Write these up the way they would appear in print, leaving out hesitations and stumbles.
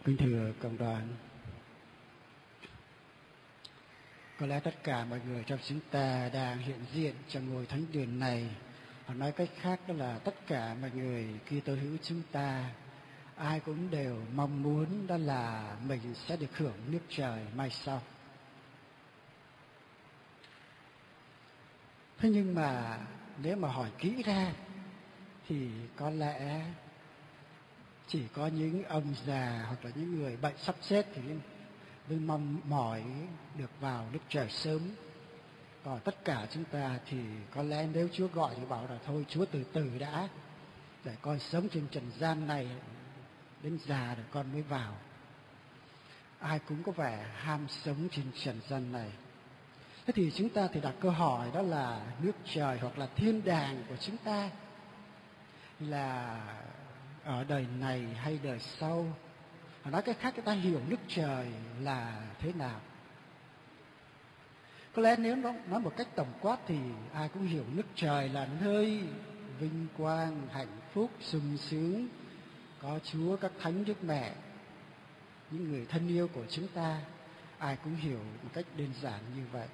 Kính thưa cộng đoàn, có lẽ tất cả mọi người trong chúng ta đang hiện diện trong ngôi thánh điện này, hoặc nói cách khác đó là tất cả mọi người Kitô hữu chúng ta, ai cũng đều mong muốn đó là mình sẽ được hưởng nước trời mai sau. Thế nhưng mà nếu mà hỏi kỹ ra thì có lẽ chỉ có những ông già hoặc là những người bệnh sắp chết thì mới mong mỏi được vào nước trời sớm. Còn tất cả chúng ta thì có lẽ nếu Chúa gọi thì bảo là thôi Chúa từ từ đã, để con sống trên trần gian này đến già rồi con mới vào. Ai cũng có vẻ ham sống trên trần gian này. Thế thì chúng ta thì đặt câu hỏi đó là nước trời hoặc là thiên đàng của chúng ta là ở đời này hay đời sau? Nói cách khác, chúng ta hiểu nước trời là thế nào? Có lẽ nếu nói một cách tổng quát thì ai cũng hiểu nước trời là nơi vinh quang, hạnh phúc, sung sướng, có Chúa, các thánh, Đức Mẹ, những người thân yêu của chúng ta. Ai cũng hiểu một cách đơn giản như vậy.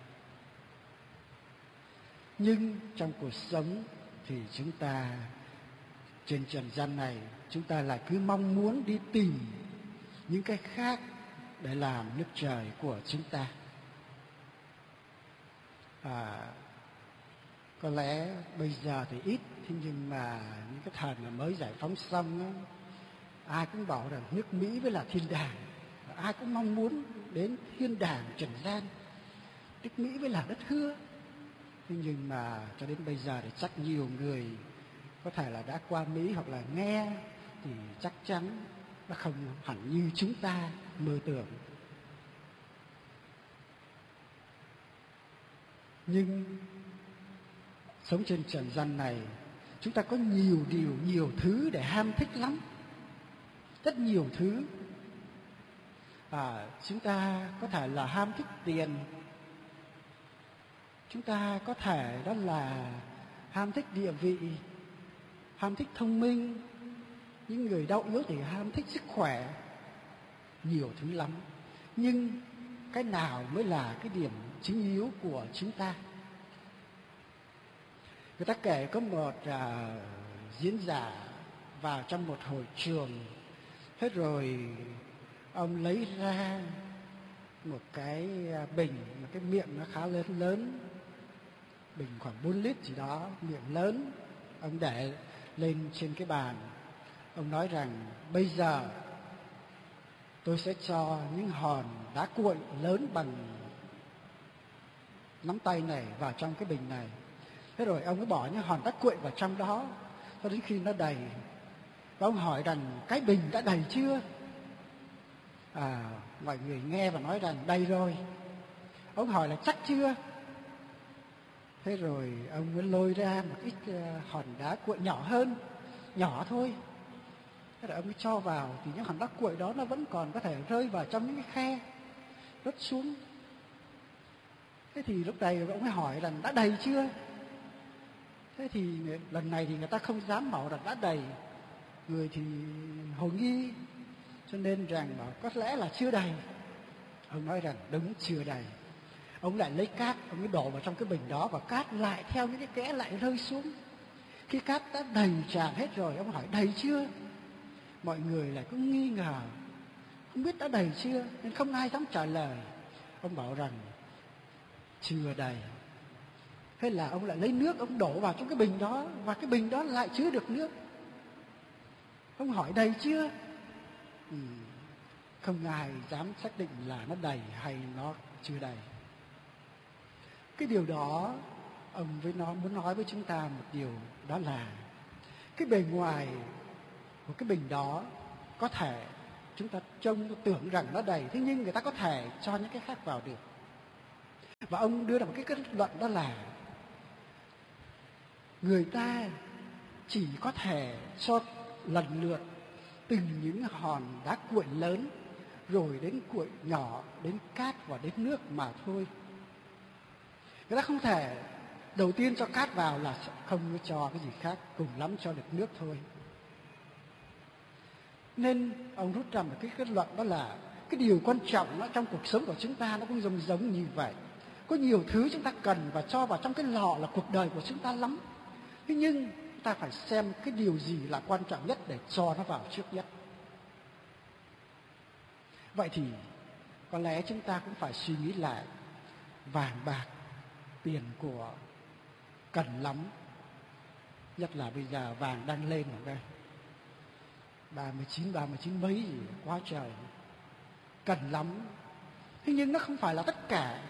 Nhưng trong cuộc sống thì chúng ta trên trần gian này, chúng ta lại cứ mong muốn đi tìm những cái khác để làm nước trời của chúng ta. Có lẽ bây giờ thì ít, thế nhưng mà những cái thời mà mới giải phóng xong đó, ai cũng bảo rằng nước Mỹ với là thiên đàng, ai cũng mong muốn đến thiên đàng trần gian, nước Mỹ với là đất hứa. Thế nhưng mà cho đến bây giờ thì chắc nhiều người có thể là đã qua Mỹ hoặc là nghe thì chắc chắn nó không hẳn như chúng ta mơ tưởng. Nhưng sống trên trần gian này, chúng ta có nhiều điều, nhiều thứ để ham thích lắm. Rất nhiều thứ. Chúng ta có thể là ham thích tiền. Chúng ta có thể đó là ham thích địa vị, ham thích thông minh. Những người đau yếu thì ham thích sức khỏe. Nhiều thứ lắm. Nhưng cái nào mới là cái điểm chính yếu của chúng ta? Người ta kể có một diễn giả vào trong một hội trường. Hết rồi ông lấy ra một cái bình, một cái miệng nó khá lớn, bình khoảng 4 lít gì đó, miệng lớn. Ông để lên trên cái bàn. Ông nói rằng bây giờ tôi sẽ cho những hòn đá cuội lớn bằng nắm tay này vào trong cái bình này. Thế rồi ông mới bỏ những hòn đá cuội vào trong đó cho đến khi nó đầy. Và ông hỏi rằng cái bình đã đầy chưa? Mọi người nghe và nói rằng đầy rồi. Ông hỏi là chắc chưa? Thế rồi ông mới lôi ra một ít hòn đá cuội nhỏ hơn, nhỏ thôi. Thế rồi ông mới cho vào thì những hòn đá cuội đó nó vẫn còn có thể rơi vào trong những cái khe, rớt xuống. Thế thì lúc này ông mới hỏi rằng đã đầy chưa? Thế thì lần này thì người ta không dám bảo rằng đã đầy. Người thì hồ nghi, cho nên rằng bảo có lẽ là chưa đầy. Ông nói rằng đúng, chưa đầy. Ông lại lấy cát, ông mới đổ vào trong cái bình đó, và cát lại theo những cái kẽ lại rơi xuống. Khi cát đã đầy tràn hết rồi, ông hỏi đầy chưa? Mọi người lại cứ nghi ngờ, không biết đã đầy chưa, nên không ai dám trả lời. Ông bảo rằng chưa đầy. Thế là ông lại lấy nước, ông đổ vào trong cái bình đó, và cái bình đó lại chứa được nước. Ông hỏi đầy chưa? Không ai dám xác định là nó đầy hay nó chưa đầy. Cái điều đó ông muốn nói với chúng ta một điều, đó là cái bề ngoài của cái bình đó có thể chúng ta tưởng rằng nó đầy, thế nhưng người ta có thể cho những cái khác vào được. Và ông đưa ra một cái kết luận, đó là người ta chỉ có thể cho lần lượt từng những hòn đá cuội lớn, rồi đến cuội nhỏ, đến cát và đến nước mà thôi. Người ta không thể đầu tiên cho cát vào là không cho cái gì khác, cùng lắm cho được nước thôi. Nên ông rút ra một cái kết luận, đó là cái điều quan trọng đó, trong cuộc sống của chúng ta nó cũng giống như vậy. Có nhiều thứ chúng ta cần và cho vào trong cái lọ là cuộc đời của chúng ta lắm. Thế nhưng ta phải xem cái điều gì là quan trọng nhất để cho nó vào trước nhất. Vậy thì có lẽ chúng ta cũng phải suy nghĩ lại, vàng bạc, tiền của cần lắm. Nhất là bây giờ vàng đang lên rồi đây, 39 mấy gì, quá trời, cần lắm. Thế nhưng nó không phải là tất cả.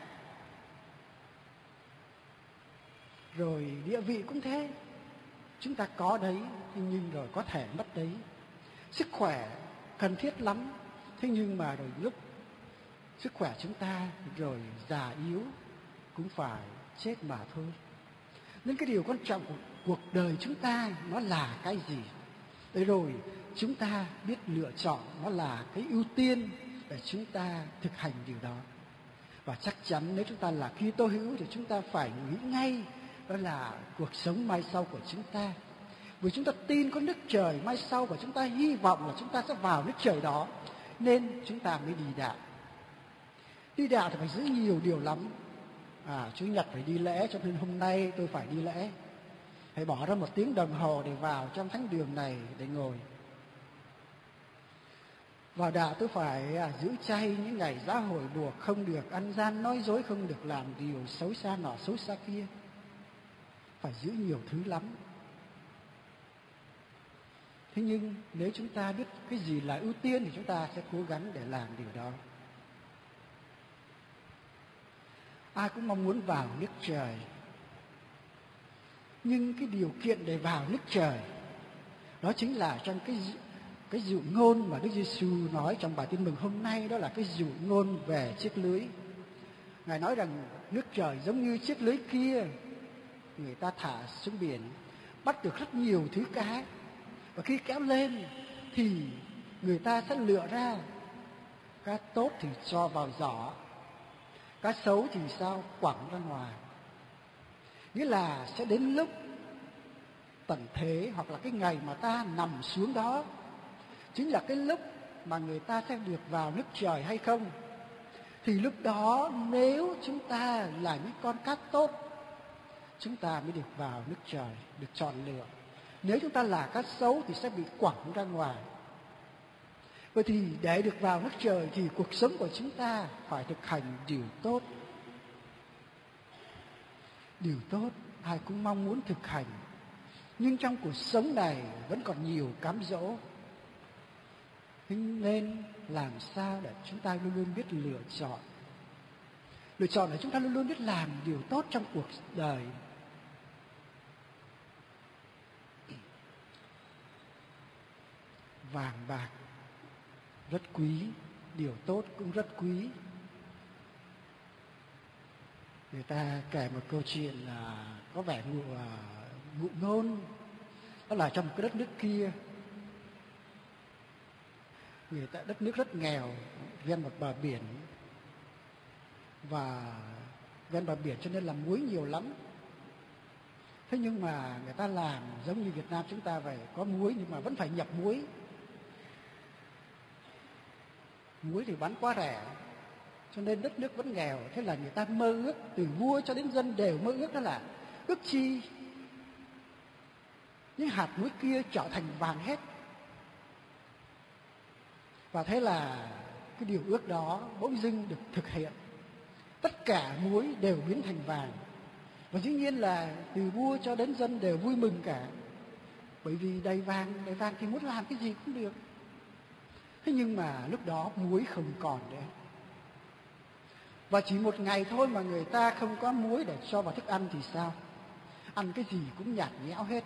Rồi địa vị cũng thế, chúng ta có đấy, thế nhưng rồi có thể mất đấy. Sức khỏe cần thiết lắm, thế nhưng mà rồi lúc sức khỏe chúng ta rồi già yếu cũng phải chết mà thôi. Nên cái điều quan trọng của cuộc đời chúng ta nó là cái gì? Để rồi chúng ta biết lựa chọn nó là cái ưu tiên để chúng ta thực hành điều đó. Và chắc chắn nếu chúng ta là Kitô hữu thì chúng ta phải nghĩ ngay đó là cuộc sống mai sau của chúng ta. Vì chúng ta tin có nước trời mai sau và chúng ta hy vọng là chúng ta sẽ vào nước trời đó, nên chúng ta mới đi đạo. Đi đạo thì phải giữ nhiều điều lắm. Chủ nhật phải đi lễ, cho nên hôm nay tôi phải đi lễ. Hãy bỏ ra 1 tiếng đồng hồ để vào trong thánh đường này để ngồi. Vào đạo tôi phải giữ chay những ngày giá hội buộc, không được ăn gian nói dối, không được làm điều xấu xa nọ xấu xa kia. Phải giữ nhiều thứ lắm. Thế nhưng nếu chúng ta biết cái gì là ưu tiên thì chúng ta sẽ cố gắng để làm điều đó. Ai cũng mong muốn vào nước trời, nhưng cái điều kiện để vào nước trời đó chính là trong cái dụ ngôn mà Đức Giêsu nói trong bài tin mừng hôm nay, đó là cái dụ ngôn về chiếc lưới. Ngài nói rằng nước trời giống như chiếc lưới kia, người ta thả xuống biển bắt được rất nhiều thứ cá, và khi kéo lên thì người ta sẽ lựa ra cá tốt thì cho vào giỏ, cá xấu thì sao quẳng ra ngoài. Nghĩa là sẽ đến lúc tận thế hoặc là cái ngày mà ta nằm xuống đó chính là cái lúc mà người ta sẽ được vào nước trời hay không. Thì lúc đó nếu chúng ta là những con cá tốt, chúng ta mới được vào nước trời, được chọn lựa. Nếu chúng ta là cá xấu thì sẽ bị quẳng ra ngoài. Vậy thì để được vào nước trời thì cuộc sống của chúng ta phải thực hành điều tốt. Điều tốt ai cũng mong muốn thực hành, nhưng trong cuộc sống này vẫn còn nhiều cám dỗ. Nên làm sao để chúng ta luôn luôn biết lựa chọn. Lựa chọn để chúng ta luôn luôn biết làm điều tốt trong cuộc đời. Vàng bạc rất quý, điều tốt cũng rất quý. Người ta kể một câu chuyện là có vẻ ngụ ngôn, đó là trong cái đất nước kia, người ta đất nước rất nghèo, ven một bờ biển, và ven bờ biển cho nên là muối nhiều lắm. Thế nhưng mà người ta làm giống như Việt Nam chúng ta vậy, có muối nhưng mà vẫn phải nhập muối. Muối thì bán quá rẻ, cho nên đất nước vẫn nghèo. Thế là người ta mơ ước, từ vua cho đến dân đều mơ ước, đó là ước chi những hạt muối kia trở thành vàng hết. Và thế là cái điều ước đó bỗng dưng được thực hiện. Tất cả muối đều biến thành vàng. Và dĩ nhiên là từ vua cho đến dân đều vui mừng cả. Bởi vì đầy vàng thì muốn làm cái gì cũng được. Thế nhưng mà lúc đó muối không còn nữa. Và chỉ một ngày thôi mà người ta không có muối để cho vào thức ăn thì sao? Ăn cái gì cũng nhạt nhẽo hết,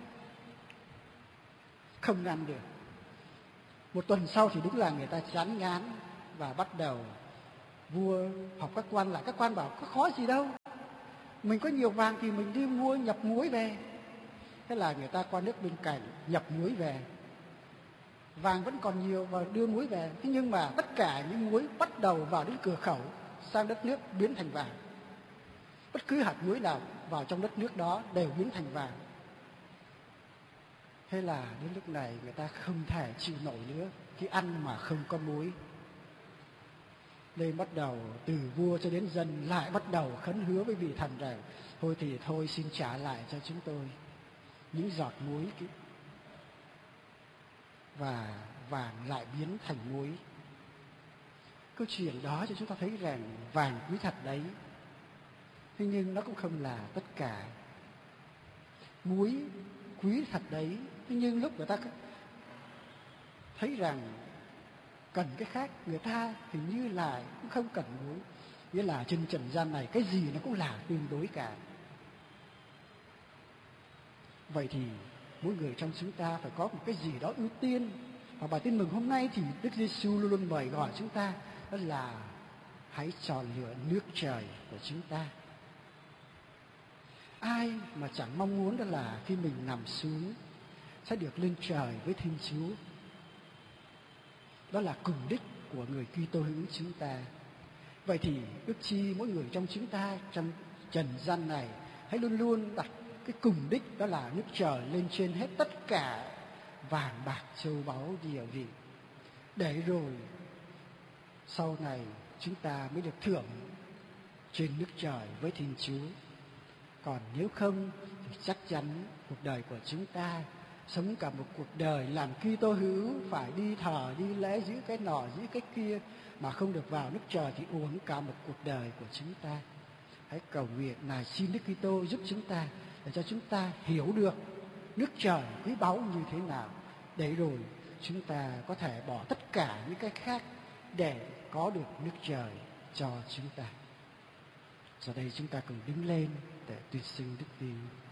không ăn được. Một tuần sau thì đúng là người ta chán ngán và bắt đầu vua học các quan lại. Các quan bảo có khó gì đâu, mình có nhiều vàng thì mình đi mua nhập muối về. Thế là người ta qua nước bên cạnh nhập muối về, vàng vẫn còn nhiều và đưa muối về. Thế nhưng mà tất cả những muối bắt đầu vào đến cửa khẩu sang đất nước biến thành vàng. Bất cứ hạt muối nào vào trong đất nước đó đều biến thành vàng. Thế là đến lúc này người ta không thể chịu nổi nữa khi ăn mà không có muối. Nên bắt đầu từ vua cho đến dân lại bắt đầu khấn hứa với vị thần rằng thôi xin trả lại cho chúng tôi những giọt muối và vàng lại biến thành muối. Câu chuyện đó cho chúng ta thấy rằng vàng quý thật đấy, thế nhưng nó cũng không là tất cả. Muối quý thật đấy, thế nhưng lúc người ta thấy rằng cần cái khác, người ta hình như là cũng không cần muối. Nghĩa là trên trần gian này cái gì nó cũng là tương đối cả. Vậy thì mỗi người trong chúng ta phải có một cái gì đó ưu tiên. Và bài tin mừng hôm nay thì Đức Giêsu luôn luôn mời gọi chúng ta, đó là hãy chọn lựa nước trời của chúng ta. Ai mà chẳng mong muốn đó là khi mình nằm xuống sẽ được lên trời với Thiên Chúa. Đó là cùng đích của người Kitô hữu chúng ta. Vậy thì ước chi mỗi người trong chúng ta trong trần gian này hãy luôn luôn đặt cái cùng đích, đó là nước trời lên trên hết tất cả vàng bạc châu báu địa vị, để rồi sau này chúng ta mới được thưởng trên nước trời với Thiên Chúa. Còn nếu không thì chắc chắn cuộc đời của chúng ta sống cả một cuộc đời làm Kitô hữu, phải đi thờ đi lễ, giữ cái nọ giữ cái kia, mà không được vào nước trời thì uổng cả một cuộc đời của chúng ta. Hãy cầu nguyện này xin Đức Kitô giúp chúng ta, để cho chúng ta hiểu được nước trời quý báu như thế nào, để rồi chúng ta có thể bỏ tất cả những cái khác để có được nước trời cho chúng ta. Giờ đây chúng ta cùng đứng lên để tuyên xưng đức tin.